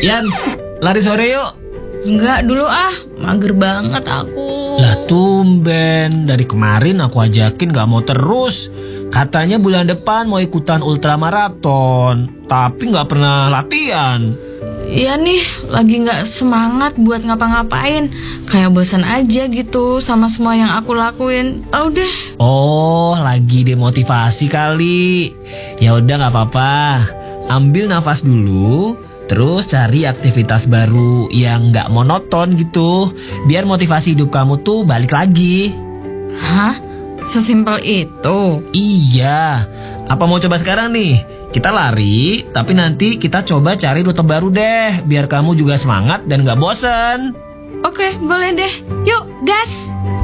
Yan, lari sore yuk. Enggak dulu mager banget aku. Lah tumben, dari kemarin aku ajakin gak mau terus. Katanya bulan depan mau ikutan ultramaraton, tapi gak pernah latihan. Iya nih, lagi gak semangat buat ngapa-ngapain. Kayak bosan aja gitu sama semua yang aku lakuin. Tahu deh. Oh, lagi demotivasi kali. Ya udah gak apa-apa. Ambil nafas dulu, terus cari aktivitas baru yang gak monoton gitu. Biar motivasi hidup kamu tuh balik lagi. Hah? Sesimpel itu? Iya. Apa mau coba sekarang nih? Kita lari, tapi nanti kita coba cari rute baru deh. Biar kamu juga semangat dan gak bosen. Oke, boleh deh. Yuk, gas!